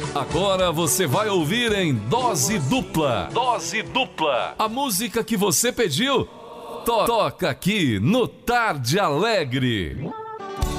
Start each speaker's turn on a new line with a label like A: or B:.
A: Agora você vai ouvir em dose dupla. Dose dupla. A música que você pediu, toca aqui no Tarde Alegre.